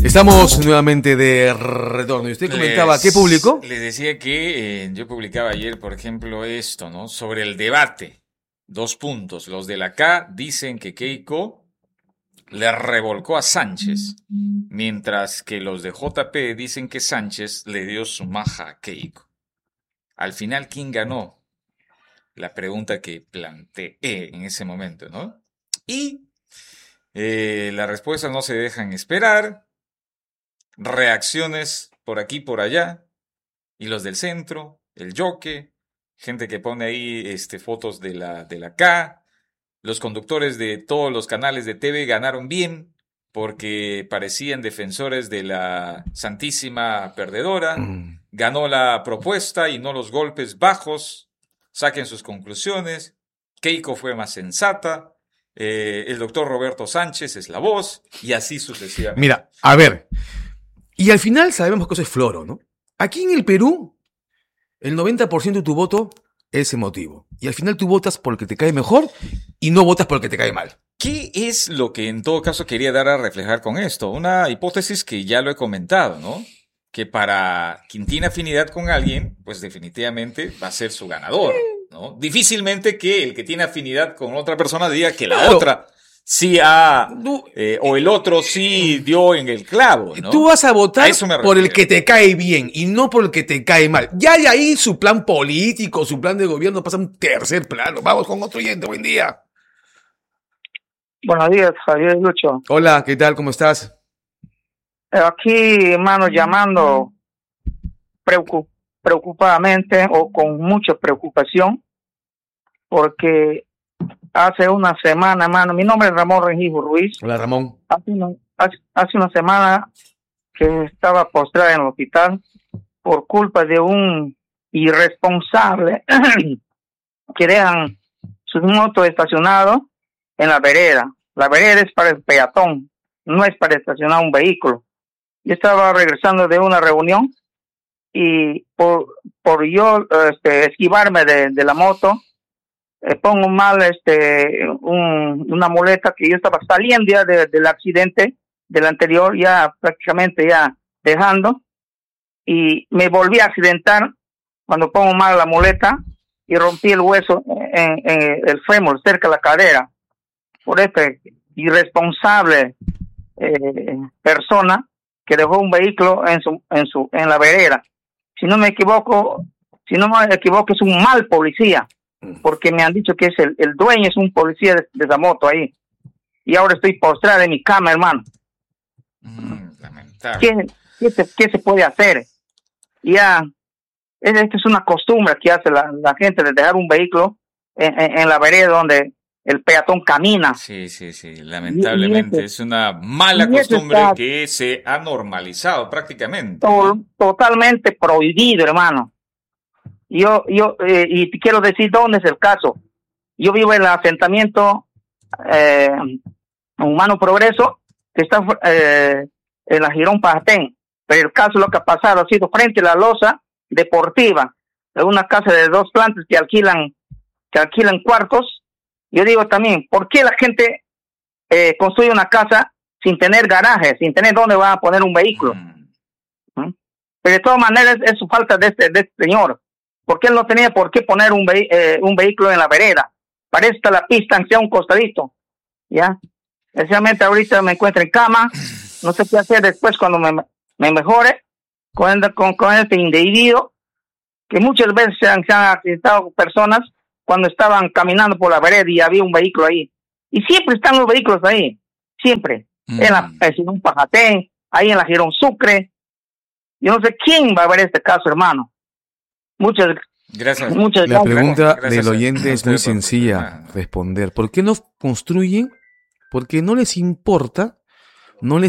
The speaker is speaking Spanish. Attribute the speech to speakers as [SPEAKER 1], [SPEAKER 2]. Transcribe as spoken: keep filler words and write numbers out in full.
[SPEAKER 1] Estamos nuevamente de retorno. Y usted comentaba,
[SPEAKER 2] les,
[SPEAKER 1] ¿qué publicó?
[SPEAKER 2] Les decía que eh, yo publicaba ayer, por ejemplo, esto, ¿no? Sobre el debate. Dos puntos. Los de la K dicen que Keiko le revolcó a Sánchez, mientras que los de J P dicen que Sánchez le dio su maja a Keiko. Al final, ¿quién ganó? La pregunta que planteé en ese momento, ¿no? Y eh, las respuestas no se dejan esperar. Reacciones por aquí, por allá. Y los del centro, el Yoque, gente que pone ahí este, fotos de la, de la K. Los conductores de todos los canales de T V ganaron bien porque parecían defensores de la Santísima Perdedora. Mm. Ganó la propuesta y no los golpes bajos. Saquen sus conclusiones. Keiko fue más sensata. Eh, el doctor Roberto Sánchez es la voz. Y así sucesivamente.
[SPEAKER 1] Mira, a ver. Y al final sabemos que eso es floro, ¿no? Aquí en el Perú, el noventa por ciento de tu voto es emotivo. Y al final tú votas porque te cae mejor y no votas porque te cae mal.
[SPEAKER 2] ¿Qué es lo que en todo caso quería dar a reflejar con esto? Una hipótesis que ya lo he comentado, ¿no? Que para quien tiene afinidad con alguien, pues definitivamente va a ser su ganador, ¿no? Difícilmente que el que tiene afinidad con otra persona diga que la claro. otra sí ha, eh, o el otro sí dio en el clavo, ¿no?
[SPEAKER 1] Tú vas a votar a por el que te cae bien y no por el que te cae mal. Ya hay ahí su plan político, su plan de gobierno pasa a un tercer plano. Vamos con otro oyente, buen día.
[SPEAKER 3] Buenos días, Javier Lucho.
[SPEAKER 1] Hola, ¿qué tal? ¿Cómo estás?
[SPEAKER 3] Aquí, hermano, llamando preocup- preocupadamente o con mucha preocupación porque hace una semana, hermano, mi nombre es Ramón Rengifo Ruiz.
[SPEAKER 1] Hola, Ramón.
[SPEAKER 3] Hace una, hace, hace una semana que estaba postrada en el hospital por culpa de un irresponsable que dejan sus motos estacionados en la vereda. La vereda es para el peatón, no es para estacionar un vehículo. Yo estaba regresando de una reunión y por, por yo este, esquivarme de, de la moto, eh, pongo mal este un, una muleta que yo estaba saliendo ya de, del accidente del anterior, ya prácticamente ya dejando, y me volví a accidentar cuando pongo mal la muleta y rompí el hueso en, en el fémur, cerca de la cadera, por este irresponsable eh, persona que dejó un vehículo en su en su en la vereda. Si no me equivoco, si no me equivoco es un mal policía, porque me han dicho que es el, el dueño es un policía de, de esa moto ahí. Y ahora estoy postrada en mi cama, hermano.
[SPEAKER 2] Mm, lamentable.
[SPEAKER 3] ¿Qué, qué, se, ¿Qué se puede hacer? Ya, esta es una costumbre que hace la, la gente de dejar un vehículo en, en, en la vereda donde el peatón camina.
[SPEAKER 2] Sí, sí, sí, lamentablemente y, y ese, es una mala costumbre está, que se ha normalizado prácticamente.
[SPEAKER 3] To, totalmente prohibido, hermano. Yo, yo, eh, y te quiero decir dónde es el caso. Yo vivo en el asentamiento eh, Humano Progreso, que está eh, en la Girón Pajatén. Pero el caso, lo que ha pasado, ha sido frente a la loza deportiva, de una casa de dos plantas que alquilan, que alquilan cuartos. Yo digo también, ¿por qué la gente eh, construye una casa sin tener garaje, sin tener dónde va a poner un vehículo? Mm. ¿Mm? Pero de todas maneras es su falta de este, de este señor. Porque él no tenía por qué poner un, ve- eh, un vehículo en la vereda. Para eso está la pista, aunque sea un costadito. ¿Ya? Especialmente ahorita me encuentro en cama. No sé qué hacer después cuando me, me mejore con, con, con este individuo. Que muchas veces se han, se han accidentado personas cuando estaban caminando por la vereda y había un vehículo ahí. Y siempre están los vehículos ahí. Siempre. Mm. En la en un Pajatén, ahí en la Girón Sucre. Yo no sé quién va a ver este caso, hermano. Muchas
[SPEAKER 2] gracias.
[SPEAKER 3] Muchas
[SPEAKER 1] La
[SPEAKER 3] gracias.
[SPEAKER 1] pregunta
[SPEAKER 2] Gracias.
[SPEAKER 1] del oyente es muy sencilla responder. ¿Por qué no construyen? Porque no les importa, no les